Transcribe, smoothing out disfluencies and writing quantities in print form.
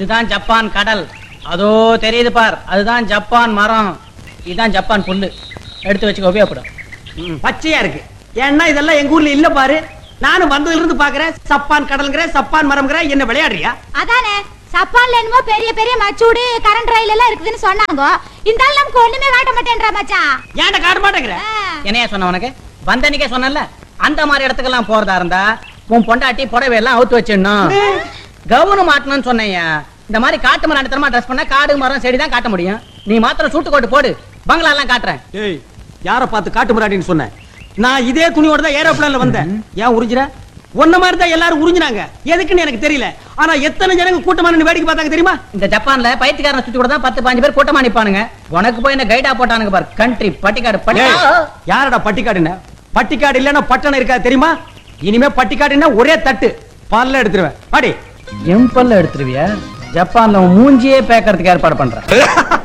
இதுதான் ஜப்பான் கடல். அதோ தெரியுது பார், அதுதான் ஜப்பான் மரம். இதுதான் ஜப்பான் புல்லு. எடுத்து வச்சுக்க, உபயோகப்படும். பச்சையா இருக்கு. ஏன்னா இதெல்லாம் எங்க ஊர்ல இல்ல பாரு. நானும் வந்ததுல இருந்து பாக்குறேன். சப்பான் கடல்ங்கிற, சப்பான் மரம்ங்கிற, என்ன விளையாடுறியா? அதானே சப்பான்ல என்னமோ பெரிய பெரிய மச்சூடு கரண்ட் ரயில் எல்லாம் இருக்குதுன்னு சொன்னாங்க. இந்த ஆள் நமக்கு ஒண்ணுமே காட்ட மாட்டேன்றா மச்சான். ஏன்டா காட்ட மாட்டேங்கிற? என்னையா சொன்ன உனக்கு? வந்தனிக்கே சொன்னல, அந்த மாதிரி இடத்துக்கெல்லாம் போறதா இருந்தா உன் பொண்டாட்டி புடவை எல்லாம் அவுத்து வச்சிடணும், கவுனு மாட்டணும்னு சொன்னேயா. இந்த மாதிரி காட்டு மரம் அடித்தரமா ட்ரெஸ் பண்ணா காடு மரம் செடி தான் காட்ட முடியும். நீ மாத்திரம் சூட்டு கோட்டு போடு, பங்களா எல்லாம் காட்டுறேன். ஏய், யார பார்த்து காட்டு முறாடின்னு சொன்னேன்? நான் இதே துணியோட தான் ஏரோப்ளேன்ல வந்தேன். ஏன் உறிஞ்சிர? ஒன்ன மாதிரி தான் எல்லாரும் உறிஞ்சினாங்க. எதுக்குன்னு எனக்கு தெரியல. ஆனா எத்தனை ஜனங்க கூட்டமா நின்னு வேடிக்கை பார்த்தாங்க தெரியுமா? இந்த ஜப்பான்ல பைத்தியக்காரனை சுத்தி கூட தான் 10-15 பேர் கூட்டமா நிப்பானுங்க. உனக்கு போய் என்ன கைடா போட்டானுங்க பாரு. கண்ட்ரி பட்டிக்காடு. யாரடா பட்டிக்காடுன்னு? பட்டிக்காடு இல்லன்னா பட்டணம் இருக்கா தெரியுமா? இனிமே பட்டிக்காடுன்னா ஒரே தட்டு பல்ல எடுத்துருவேன். அடி எம்பல்ல எடுத்துருவியா? ஜப்பான்ல மூஞ்சியே பேக்கறதுக்கு ஏற்பாடு பண்றேன்.